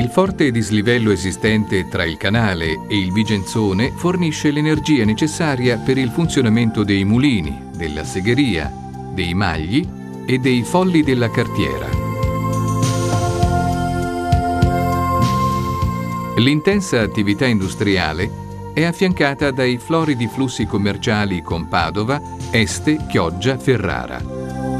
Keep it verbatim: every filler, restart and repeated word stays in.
Il forte dislivello esistente tra il canale e il Vigenzone fornisce l'energia necessaria per il funzionamento dei mulini, della segheria, dei magli e dei folli della cartiera. L'intensa attività industriale è affiancata dai floridi flussi commerciali con Padova, Este, Chioggia, Ferrara.